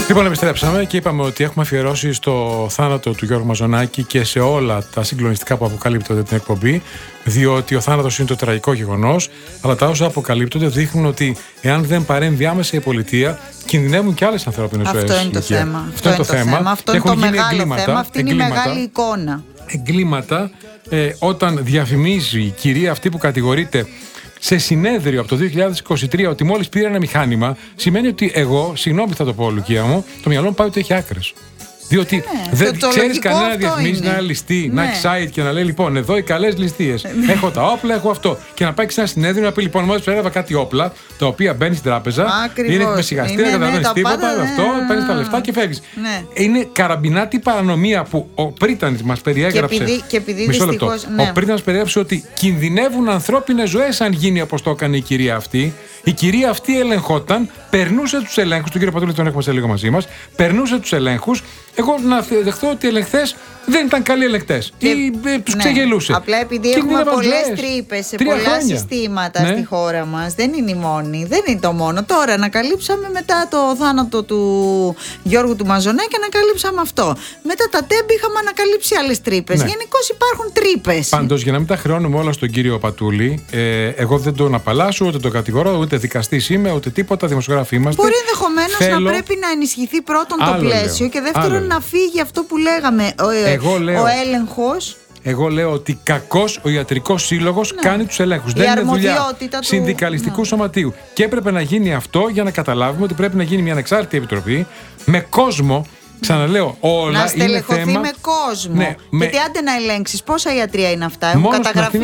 Λοιπόν, επιστρέψαμε και είπαμε ότι έχουμε αφιερώσει στο θάνατο του Γιώργου Μαζονάκη και σε όλα τα συγκλονιστικά που αποκαλύπτονται την εκπομπή, διότι ο θάνατος είναι το τραγικό γεγονός, αλλά τα όσα αποκαλύπτονται δείχνουν ότι εάν δεν παρέμβει άμεσα η πολιτεία, κινδυνεύουν και άλλες ανθρώπινες ζωές. Αυτό είναι το θέμα. Αυτό είναι το θέμα. Αυτό είναι το μεγάλο θέμα. Αυτή είναι η μεγάλη εικόνα. Εγκλήματα, όταν διαφημίζει η κυρία αυτή που κατηγορείται σε συνέδριο από το 2023 ότι μόλις πήρα ένα μηχάνημα, σημαίνει ότι εγώ, συγγνώμη θα το πω, Λουκία μου, το μυαλό μου πάει ότι έχει άκρες. Διότι δεν ξέρεις κανένα διαφημίζει να ληστεί, να έχει site και να λέει λοιπόν εδώ οι καλές ληστείες. Έχω τα όπλα, έχω αυτό. Και να πάει σε ένα συνέδριο να πει λοιπόν μόλις έλαβα κάτι όπλα, τα οποία μπαίνει στην τράπεζα, είναι με σιγαστήρα, καταλαβαίνεις τίποτα, αυτό, παίρνεις τα λεφτά και φεύγεις. Είναι καραμπινάτη παρανομία που ο Πρίτανης μας περιέγραψε. Μισό λεπτό. Ο Πρίτανης μας περιέγραψε ότι κινδυνεύουν ανθρώπινες ζωές αν γίνει όπως το έκανε η κυρία αυτή. Η κυρία αυτή ελεγχόταν, περνούσε τους ελέγχους, τον κύριο Πατούλη τον έχουμε σε λίγο μαζί μας, περνούσε τους ελέγχους. Εγώ να δεχτώ ότι οι ελεγχτές δεν ήταν καλοί ελεγχτές ή τους ξεγελούσε. Απλά επειδή έχουμε πολλές τρύπες σε πολλά συστήματα στη χώρα μας, δεν είναι η μόνη, δεν είναι το μόνο. Τώρα ανακαλύψαμε μετά το θάνατο του Γιώργου του Μαζονάκη, ανακαλύψαμε αυτό. Μετά τα τέμπη είχαμε ανακαλύψει άλλες τρύπες. Γενικώς υπάρχουν τρύπες. Πάντως, για να μην τα χρεώνουμε όλα στον κύριο Πατούλη, εγώ δεν τον απαλλάσσω, ούτε τον κατηγορώ, ούτε δικαστής είμαι, ούτε τίποτα, δημοσιογράφοι είμαστε. Μπορεί ενδεχομένως να πρέπει να ενισχυθεί πρώτον το πλαίσιο και δεύτερον να φύγει αυτό που λέγαμε, ο έλεγχος. Εγώ λέω ότι κακώς ο Ιατρικός Σύλλογος κάνει τους ελέγχους. Δεν είναι δουλειά συνδικαλιστικού σωματείου. Και έπρεπε να γίνει αυτό για να καταλάβουμε ότι πρέπει να γίνει μια ανεξάρτητη επιτροπή με κόσμο. Ξαναλέω, όλα να στελεχωθεί είναι θέμα με κόσμο. Γιατί άντε να ελέγξεις πόσα ιατρία είναι αυτά. Έχουν καταγραφεί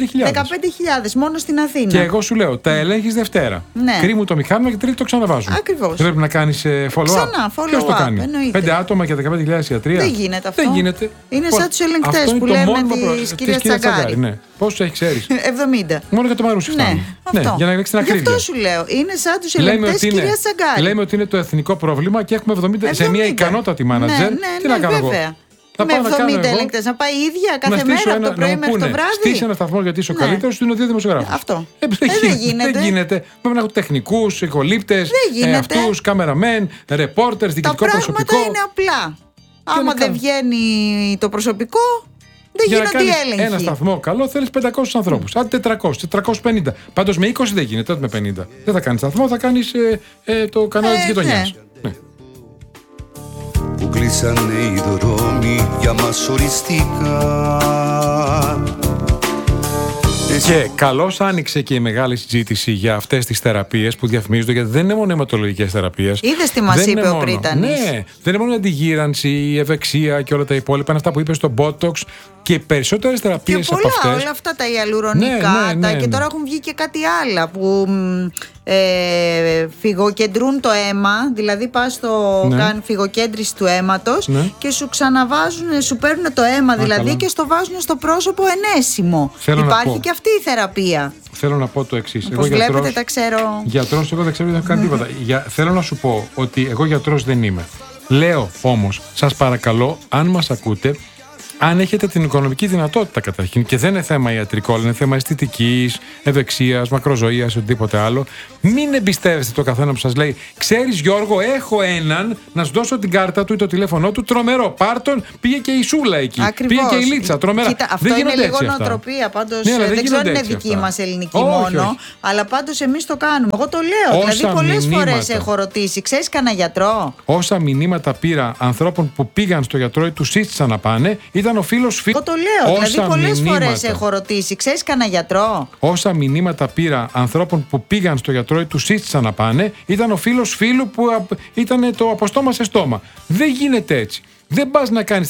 15.000 μόνο στην Αθήνα. Και εγώ σου λέω, τα ελέγχεις Δευτέρα. Κρύμουν το μηχάνημα και Τρίτη το ξαναβάζουν. Ακριβώς. Πρέπει να κάνεις follow-up. Ποιος το κάνει? 5 άτομα και 15.000 ιατρία. Δεν γίνεται αυτό. Δεν γίνεται. Είναι σαν τους ελεγκτές που λέμε της κυρίας Τσαγκάρη. Πόσους έχει, ξέρεις? 70. Μόνο για το Μαρούσι φτάνει. Για να ελέγξει την ακρίβεια. Γι' αυτό σου λέω. Είναι σαν τους ελεγκτές της κυρίας Τσαγκάρη. Λέμε ότι είναι το εθνικό πρόβλημα και έχουμε 70 σε μια ικανότατη μάνατζερ. Τι να κάνω εγώ? Με 70 ελεγκτές να πάει η ίδια κάθε μέρα από το πρωί μέχρι το βράδυ. Στήσει ένα σταθμό γιατί είσαι ο καλύτερος, είναι ο 2 δημοσιογράφους. Αυτό. Δεν γίνεται. Πρέπει να έχουν τεχνικούς, ηχολήπτες, αυτούς, καμεραμέν, ρεπόρτερς, διοικητικό προσωπικό. Τα πράγματα είναι απλά. Άμα δεν βγαίνει το προσωπικό, δεν γίνονται οι έλεγχοι. Ένα σταθμό καλό θέλεις 500 ανθρώπους. Άντε 400, 450. Πάντως με 20 δεν γίνεται, τότε με 50. Δεν θα κάνεις σταθμό, θα κάνεις το κανάλι της γειτονιάς. Που κλείσανε οι δρόμοι για μας οριστικά. Και καλώς άνοιξε και η μεγάλη συζήτηση για αυτές τις θεραπείες που διαφημίζονται, γιατί δεν είναι μόνο αιματολογικές θεραπείες. Είδες τι μας είπε ο Πρίτανης? Ναι, δεν είναι μόνο η αντιγύρανση, η ευεξία και όλα τα υπόλοιπα. Είναι αυτά που είπε στο Botox και οι περισσότερες θεραπείες από αυτές. Όλα αυτά τα ιαλουρονικά και τώρα έχουν βγει και κάτι άλλα που φυγοκεντρούν το αίμα. Δηλαδή πας στο κάνει φυγοκέντρηση του αίματος και σου ξαναβάζουν, σου παίρνουν το αίμα δηλαδή και στο βάζουν στο πρόσωπο ενέσιμο. Υπάρχει και αυτή η θεραπεία. Θέλω να πω το εξής. Όπως βλέπετε τα ξέρω. Γιατρός, εγώ δεν ξέρω, δεν έχω κάνει τίποτα. Θέλω να σου πω ότι εγώ γιατρός δεν είμαι. Λέω όμως, σας παρακαλώ, αν μας ακούτε, αν έχετε την οικονομική δυνατότητα καταρχήν, και δεν είναι θέμα ιατρικό, είναι θέμα αισθητικής, ευεξίας, μακροζωίας, οτιδήποτε άλλο, μην εμπιστεύεστε το καθένα που σας λέει: ξέρεις Γιώργο, έχω έναν, να σου δώσω την κάρτα του ή το τηλέφωνό του, τρομερό. Πάρτον, πήγε και η Σούλα εκεί. Ακριβώς. Πήγε και η Λίτσα, τρομερά. Κοίτα, αυτό είναι λίγο νοοτροπία. Πάντως δεν ξέρω αν είναι δική μας ελληνική μόνο, αλλά πάντως εμείς το κάνουμε. Εγώ το λέω. Δηλαδή, πολλές φορές έχω ρωτήσει: ξέρεις κανένα γιατρό? Όσα μηνύματα πήρα ανθρώπων που πήγαν στο γιατρό ή του σύστησαν να πάνε, ήταν ο φίλος φίλου. Εγώ το λέω. Δηλαδή, πολλές φορές έχω ρωτήσει: ξέρεις κανένα γιατρό? Όσα μηνύματα πήρα ανθρώπων που πήγαν στο γιατρό ή του σύστησαν να πάνε, ήταν ο φίλος φίλου που ήταν το από στόμα σε στόμα. Δεν γίνεται έτσι. Δεν πας να κάνεις